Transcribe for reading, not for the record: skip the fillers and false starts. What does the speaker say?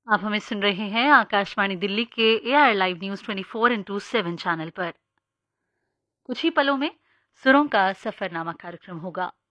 आप हमें सुन रहे हैं आकाशवाणी दिल्ली के AR live news 24x7 channel पर। कुछ ही पलों में सुरों का सफरनामा कार्यक्रम होगा।